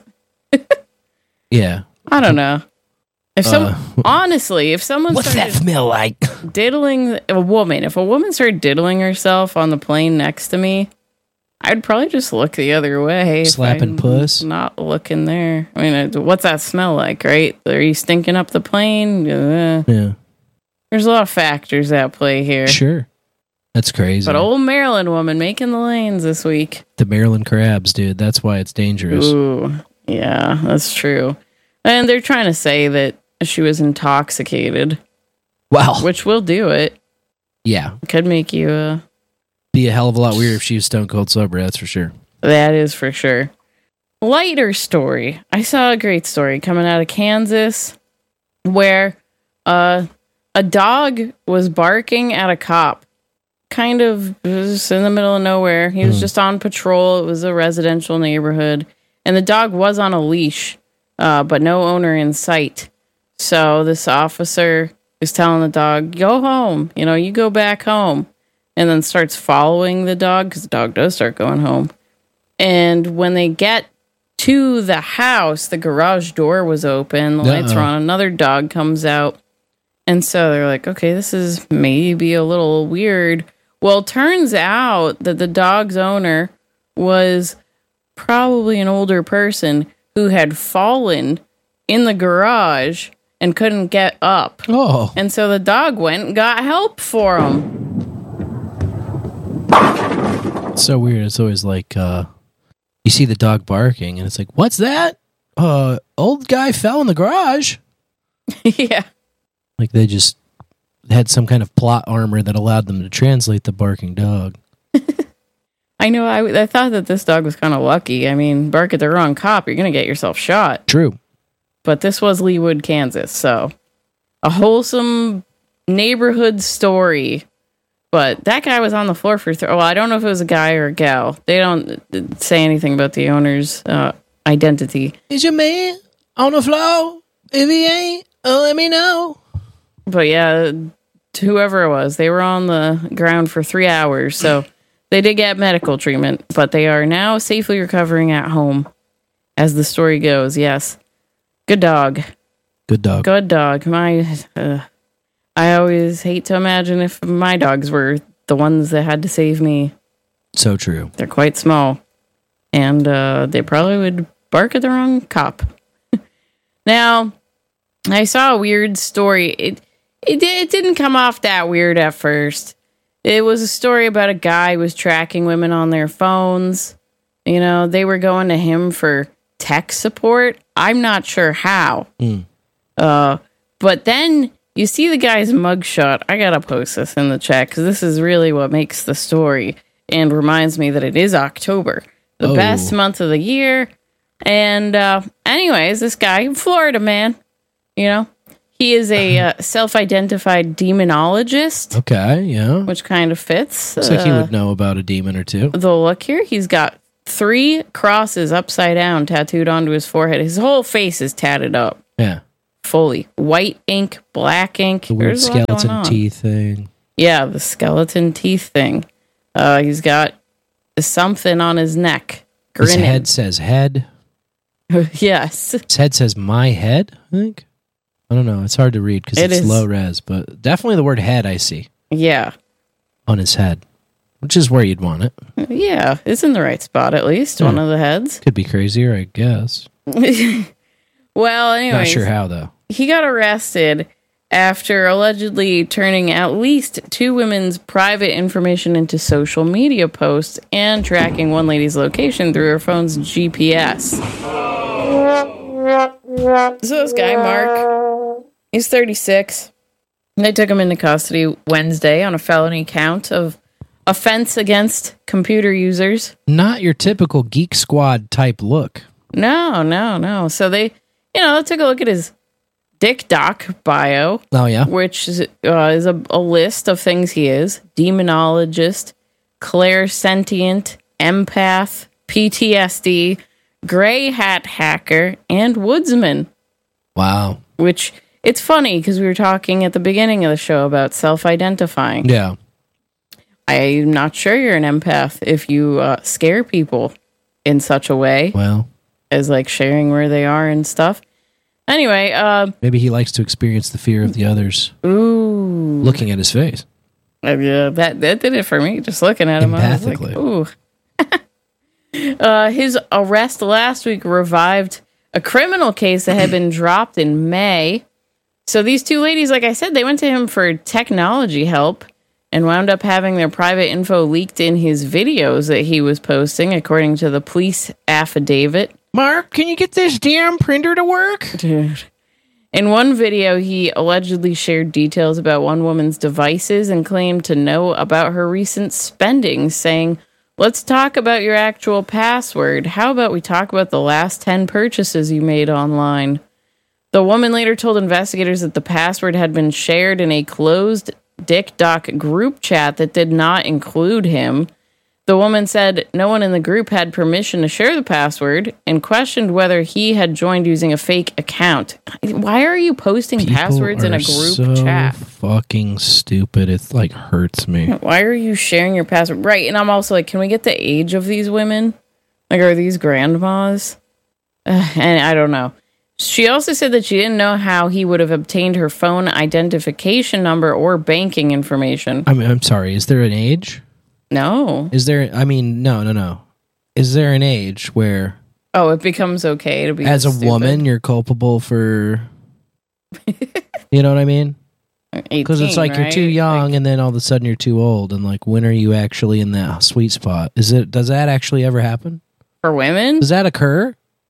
Yeah. I don't know. If some, Uh, honestly, if someone What's that started smell like? diddling a woman, if a woman started diddling herself on the plane next to me, I'd probably just look the other way. if Slapping I'm puss? Not looking there. I mean, it- what's that smell like, right? Are you stinking up the plane? Uh, Yeah. there's a lot of factors at play here. Sure. That's crazy. But old Maryland woman making the lanes this week. the Maryland crabs, dude. That's why it's dangerous. Ooh, yeah, that's true. And they're trying to say that she was intoxicated, Wow. which will do it. Yeah. Could make you uh Be a hell of a lot weirder if she was stone cold sober, that's for sure. That is for sure. Lighter story. I saw a great story coming out of Kansas where uh, a dog was barking at a cop. Kind of was in the middle of nowhere. He was Hmm. just on patrol. It was a residential neighborhood. And the dog was on a leash, uh, but no owner in sight. So this officer is telling the dog, go home. You know, you go back home. And then starts following the dog because the dog does start going home. And when they get to the house, the garage door was open. The lights Uh-oh. are on. Another dog comes out. And so they're like, okay, this is maybe a little weird. Well, it turns out that the dog's owner was probably an older person who had fallen in the garage and couldn't get up. Oh. And so the dog went and got help for him. It's so weird. It's always like uh you see the dog barking and it's like, what's that? Uh old guy fell in the garage. Yeah. Like they just had some kind of plot armor that allowed them to translate the barking dog. I know. I, I thought that this dog was kind of lucky. I mean, bark at the wrong cop, you're going to get yourself shot. True. But this was Leawood, Kansas. So a wholesome neighborhood story. But that guy was on the floor for, th- well, I don't know if it was a guy or a gal. They don't uh, say anything about the owner's uh, identity. Is your man on the floor? If he ain't, uh, let me know. But yeah, whoever it was, they were on the ground for three hours. So they did get medical treatment, but they are now safely recovering at home. As the story goes, yes. Good dog. Good dog. Good dog. My, uh, I always hate to imagine if my dogs were the ones that had to save me. So true. They're quite small. And uh, they probably would bark at the wrong cop. Now, I saw a weird story. It, it it didn't come off that weird at first. It was a story about a guy who was tracking women on their phones. You know, they were going to him for tech support. I'm not sure how. Mm. Uh, but then you see the guy's mugshot. I gotta post this in the chat because this is really what makes the story and reminds me that it is October, the Oh. best month of the year. And uh, anyways, this guy, Florida man, You know, he is a uh, self-identified demonologist, Okay, yeah. which kind of fits. Looks like he uh, would know about a demon or two. the look here. He's got three crosses upside down tattooed onto his forehead. His whole face is tatted up Yeah. fully. White ink, black ink. The weird There's a lot going skeleton on. teeth thing. Yeah, the skeleton teeth thing. Uh, he's got something on his neck. His Grinning. head says head. Yes. His head says my head, I think. I don't know. It's hard to read because It it's is. low res, but definitely the word head I see Yeah. on his head, which is where you'd want it. Yeah. It's in the right spot, at least. Yeah. One of the heads. Could be crazier, I guess. Well, anyway. Not sure how, though. He got arrested after allegedly turning at least two women's private information into social media posts and tracking one lady's location through her phone's G P S. So this guy, Mark, he's thirty-six. They took him into custody Wednesday on a felony count of offense against computer users. Not your typical Geek Squad type look. No, no, no. So they, you know, they took a look at his Dick Doc bio. Oh, yeah? Which is, uh, is a, a list of things he is: demonologist, clairsentient, empath, P T S D, gray hat hacker, and woodsman. Wow. Which, it's funny because we were talking at the beginning of the show about self-identifying. Yeah. I'm not sure you're an empath if you uh, scare people in such a way Well, as like sharing where they are and stuff. Anyway, uh, maybe he likes to experience the fear of the others ooh. looking at his face. Uh, yeah, that that did it for me. Just looking at him, I was like, Empathically. ooh. uh, his arrest last week revived a criminal case that had been dropped in May. So these two ladies, like I said, they went to him for technology help and wound up having their private info leaked in his videos that he was posting, according to the police affidavit. Mark, can you get this damn printer to work? Dude. In one video, he allegedly shared details about one woman's devices and claimed to know about her recent spending, saying, "Let's talk about your actual password. How about we talk about the last ten purchases you made online?" The woman later told investigators that the password had been shared in a closed Dick Doc group chat that did not include him. The woman said no one in the group had permission to share the password and questioned whether he had joined using a fake account. Why are you posting People passwords in a are group so chat? fucking stupid. It like hurts me. Why are you sharing your password? Right, and I'm also like, can we get the age of these women? Like, are these grandmas? Uh, and I don't know. She also said that she didn't know how he would have obtained her phone identification number or banking information. I mean, I'm sorry. Is there an age? No. Is there? I mean, no, no, no. Is there an age where, Oh, it becomes okay to be as a stupid. woman, you're culpable for? You know what I mean? Because it's like you're too right? young, Like, and then all of a sudden you're too old, and like, when are you actually in that sweet spot? Is it? Does that actually ever happen? for women? Does that occur?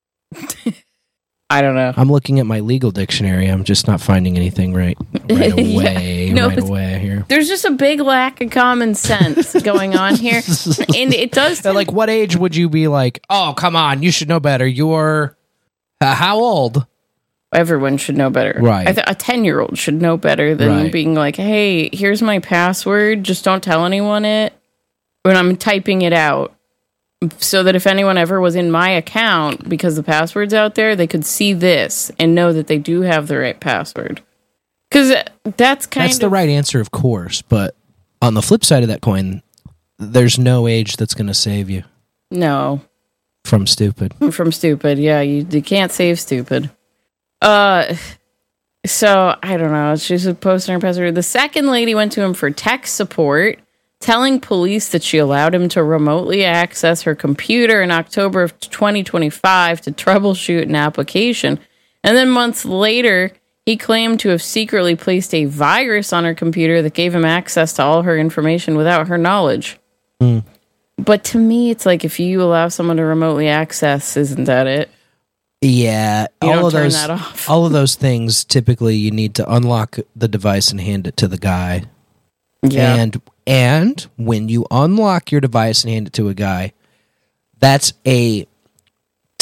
I don't know. I'm looking at my legal dictionary. I'm just not finding anything right, right away, Yeah. No, right it's- away here. There's just a big lack of common sense going on here. And it does So, like, what age would you be like, oh, come on, you should know better. You're uh, how old? everyone should know better. Right. I th- a ten-year-old should know better than Right. being like, hey, here's my password. Just don't tell anyone it when I'm typing it out. So that if anyone ever was in my account, because the password's out there, they could see this and know that they do have the right password. Because that's kind That's of... the right answer, of course. But on the flip side of that coin, there's no age that's going to save you No. from stupid. From stupid, yeah. You, you can't save stupid. Uh... So, I don't know. She's posting her password. The second lady went to him for tech support, telling police that she allowed him to remotely access her computer in October of twenty twenty-five to troubleshoot an application. And then months later, he claimed to have secretly placed a virus on her computer that gave him access to all her information without her knowledge. Mm. But to me, it's like if you allow someone to remotely access, isn't that it? Yeah, You all don't of turn those, that off. all of those things. Typically, you need to unlock the device and hand it to the guy. Yeah. And and when you unlock your device and hand it to a guy, that's a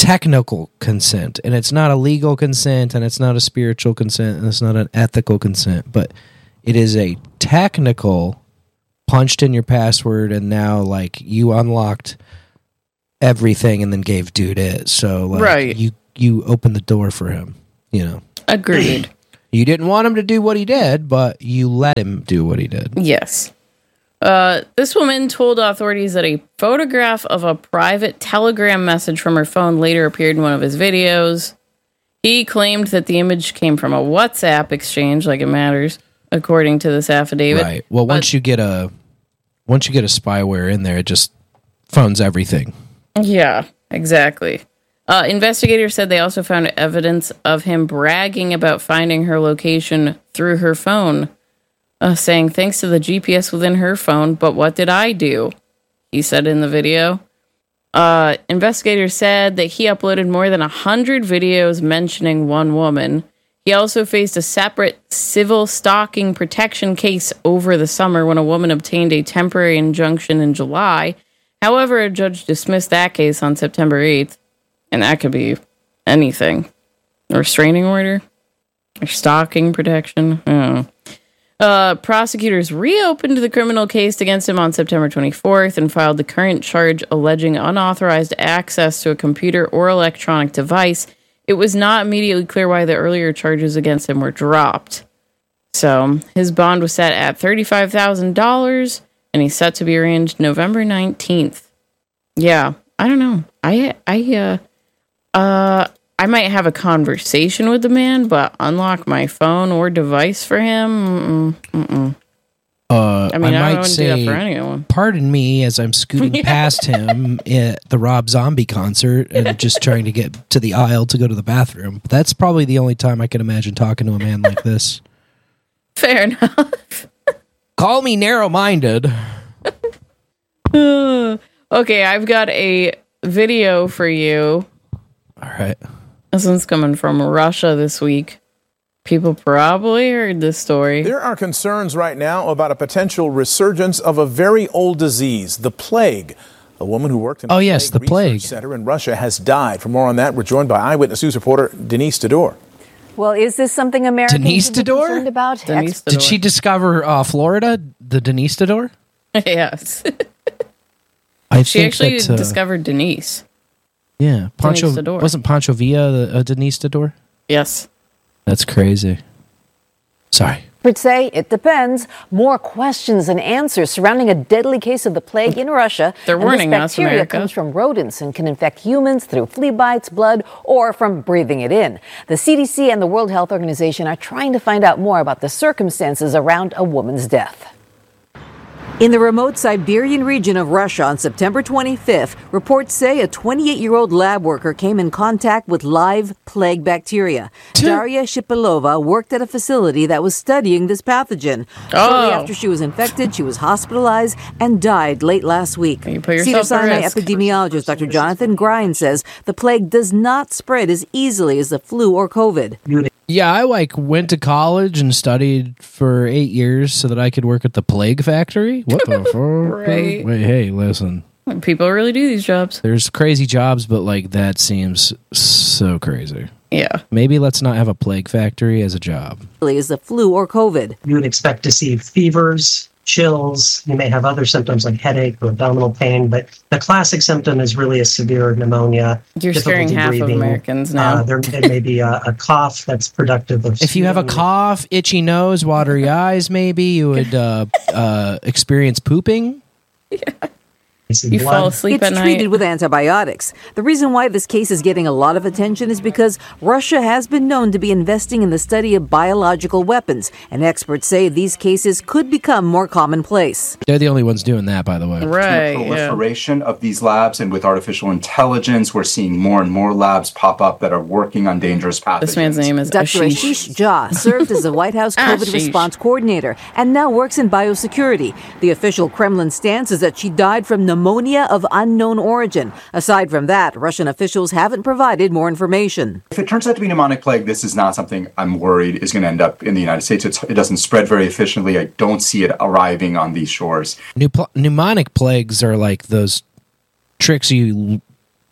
technical consent, and it's not a legal consent, and it's not a spiritual consent, and it's not an ethical consent, but it is a technical punched in your password, and now like you unlocked everything and then gave dude it. So like, right. you you opened the door for him, you know. Agreed. You didn't want him to do what he did, but you let him do what he did. Yes. Uh, this woman told authorities that a photograph of a private Telegram message from her phone later appeared in one of his videos. He claimed that the image came from a WhatsApp exchange, like it matters, according to this affidavit. Right. Well, But- once you get a once you get a spyware in there, it just phones everything. Yeah, exactly. Uh, investigators said they also found evidence of him bragging about finding her location through her phone, uh, saying, thanks to the G P S within her phone, but what did I do? He said in the video. Uh, investigators said that he uploaded more than one hundred videos mentioning one woman. He also faced a separate civil stalking protection case over the summer when a woman obtained a temporary injunction in July. However, a judge dismissed that case on September eighth. And that could be anything. A restraining order? Or stalking protection? I don't know. Uh, prosecutors reopened the criminal case against him on September twenty-fourth and filed the current charge alleging unauthorized access to a computer or electronic device. It was not immediately clear why the earlier charges against him were dropped. So, his bond was set at thirty-five thousand dollars, and he's set to be arraigned November nineteenth. Yeah, I don't know. I, I, uh... Uh, I might have a conversation with the man, but unlock my phone or device for him? Mm-mm, mm-mm. Uh, I mean, I, I I might don't say, do that for anyone. Pardon me as I'm scooting past him at the Rob Zombie concert and just trying to get to the aisle to go to the bathroom. That's probably the only time I can imagine talking to a man like this. Fair enough. Call me narrow-minded. Okay, I've got a video for you. All right. This one's coming from Russia this week. People probably heard this story. There are concerns right now about a potential resurgence of a very old disease, the plague. A woman who worked in oh, a yes, plague the plague research center in Russia has died. For more on that, we're joined by Eyewitness News reporter Denise Dodor. Well, is this something Americans Denise should be Dodor? concerned about? Denise Did she discover uh, Florida, the Denise Dodor? Yes. I She think actually that, uh, discovered Denise. Yeah, Pancho Denise Dodor. wasn't Pancho Villa the, uh, Denise Dodor? Yes. That's crazy. Sorry. Experts say it depends. More questions than answers surrounding a deadly case of the plague in Russia. They're And warning this us, bacteria America. comes from rodents and can infect humans through flea bites, blood, or from breathing it in. The C D C and the World Health Organization are trying to find out more about the circumstances around a woman's death. In the remote Siberian region of Russia on September twenty-fifth, reports say a twenty-eight-year-old lab worker came in contact with live plague bacteria. Daria Shipilova worked at a facility that was studying this pathogen. Shortly Oh. after she was infected, she was hospitalized and died late last week. You put yourself at Cedars-Sinai risk. epidemiologist Doctor Jonathan Grind says the plague does not spread as easily as the flu or COVID. Yeah, I like went to college and studied for eight years so that I could work at the plague factory. What the fuck? Right. Wait, hey, listen. People really do these jobs. There's crazy jobs, but like that seems so crazy. Yeah. Maybe let's not have a plague factory as a job. As the flu or COVID. You would expect to see fevers, chills. You may have other symptoms like headache or abdominal pain, but the classic symptom is really a severe pneumonia. You're scaring difficulty half of breathing. Americans now. Uh, there, there may be a, a cough that's productive of. If you have a sputum. cough, itchy nose, watery eyes, maybe you would uh, uh, experience pooping. see You blood. fall asleep It's at treated night. with antibiotics. The reason why this case is getting a lot of attention is because Russia has been known to be investing in the study of biological weapons, and experts say these cases could become more commonplace. They're the only ones doing that, by the way. Right. Yeah. proliferation of these labs, and with artificial intelligence, we're seeing more and more labs pop up that are working on dangerous pathogens. This man's name is Doctor Ashish. Ashish Jha served as the White House COVID Ashish. response coordinator and now works in biosecurity. The official Kremlin stance is that she died from pneumonia of unknown origin. Aside from that, Russian officials haven't provided more information. If it turns out to be pneumonic plague, this is not something I'm worried is going to end up in the United States. It's, it doesn't spread very efficiently. I don't see it arriving on these shores. Pneu- pneumonic plagues are like those tricks you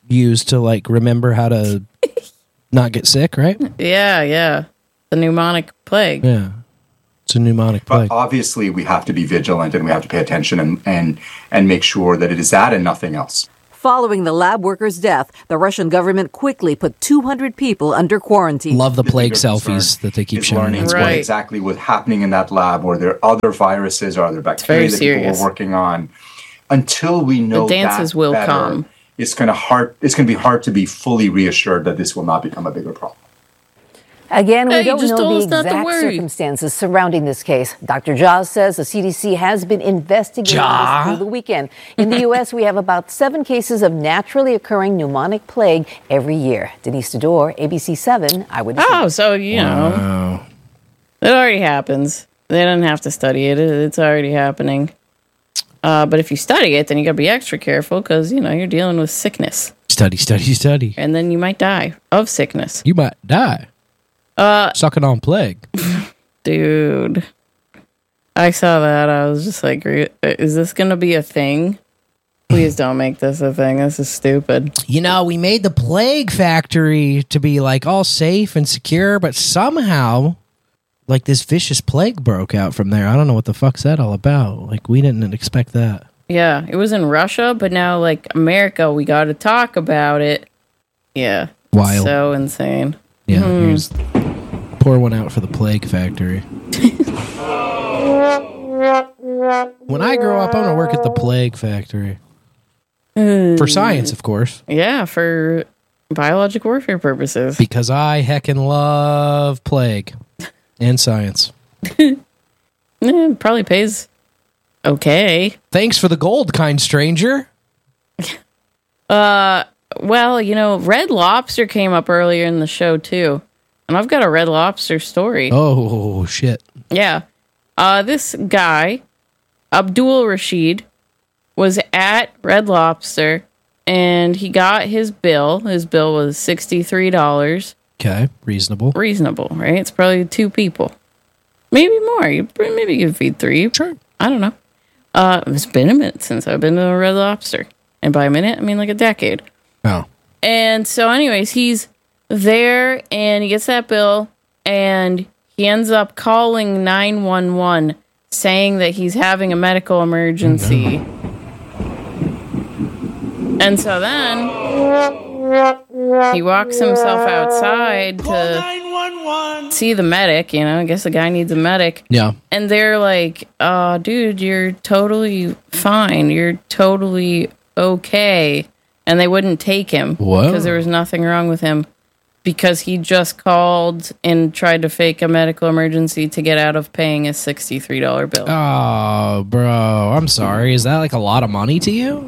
use to like remember how to not get sick, right? Yeah, yeah. The pneumonic plague. Yeah. It's a pneumonic But plague. obviously, we have to be vigilant and we have to pay attention and, and, and make sure that it is that and nothing else. Following the lab worker's death, the Russian government quickly put two hundred people under quarantine. Love the The plague bigger selfies concern that they keep is showing. learning us. what Right. exactly was happening in that lab, or there are other viruses or other bacteria very that people serious. were working on. Until we know The dances that will better, come. It's going to hard. It's going to be hard to be fully reassured that this will not become a bigger problem. Again, we Hey, you don't just know told the us not to exact worry. circumstances surrounding this case. Doctor Jaws says the C D C has been investigating Ja? this through the weekend. In the U S, we have about seven cases of naturally occurring pneumonic plague every year. Denise Dodor, A B C seven, Eyewitness. Oh, so, you know, it already happens. They don't have to study it. It- It's already happening. Uh, but if you study it, then you got to be extra careful because, you know, you're dealing with sickness. Study, study, study. And then you might die of sickness. You might die. Uh, Sucking on plague. Dude. I saw that. I was just like, re- is this going to be a thing? Please don't make this a thing. This is stupid. You know, we made the plague factory to be like all safe and secure, but somehow, like this vicious plague broke out from there. I don't know what the fuck's that all about. Like, we didn't expect that. Yeah, it was in Russia, but now, like, America, we got to talk about it. Yeah. Wild. So insane. Yeah, Hmm. here's pour one out for the plague factory. When I grow up, I'm gonna work at the plague factory for science, of course, Yeah, for biologic warfare purposes. because I heckin' love plague and science. Eh, probably pays okay. Thanks for the gold, kind stranger. Uh, well, you know, Red Lobster came up earlier in the show too, and I've got a Red Lobster story. Oh shit! Yeah, uh, this guy, Abdul Rashid, was at Red Lobster, and he got his bill. His bill was sixty-three dollars. Okay, reasonable. Reasonable, right? It's probably two people, maybe more. You maybe you could feed three. Sure. I don't know. Uh, it's been a minute since I've been to a Red Lobster, and by a minute, I mean like a decade. Oh, And so, anyways, he's there and he gets that bill and he ends up calling nine one one saying that he's having a medical emergency. And so then he walks himself outside to see the medic. You know, I guess the guy needs a medic. yeah. And they're like, uh, dude, you're totally fine. You're totally okay. And they wouldn't take him Whoa. because there was nothing wrong with him because he just called and tried to fake a medical emergency to get out of paying a sixty-three dollars bill. Oh, bro, I'm sorry. Is that like a lot of money to you?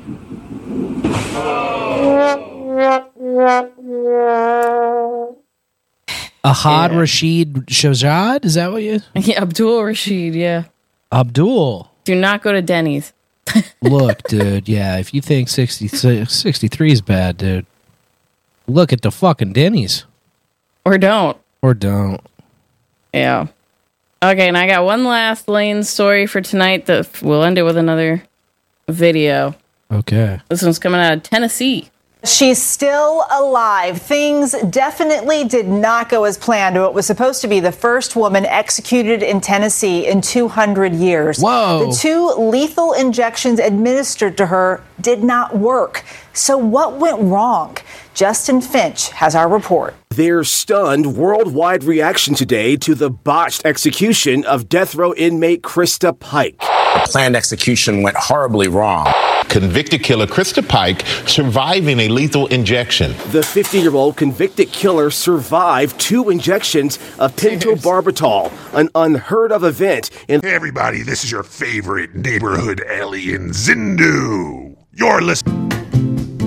Ahad Yeah. Rashid Shahzad? Is that what you? Yeah, Abdul Rashid, yeah. Abdul. Do not go to Denny's. Look, dude, yeah, if you think sixty, sixty-three is bad, dude, look at the fucking Denny's. Or don't. Or don't. Yeah. Okay, and I got one last Lane story for tonight that we'll end it with another video. Okay. This one's coming out of Tennessee. She's still alive. Things definitely did not go as planned. What was supposed to be the first woman executed in Tennessee in two hundred years. Whoa. The two lethal injections administered to her did not work. So what went wrong? Justin Finch has our report. There's stunned worldwide reaction today to the botched execution of death row inmate Krista Pike. The planned execution went horribly wrong. Convicted killer Krista Pike surviving a lethal injection. The fifty-year-old convicted killer survived two injections of pentobarbital, an unheard of event. In- hey everybody, this is your favorite neighborhood alien, Zindu. You're listening.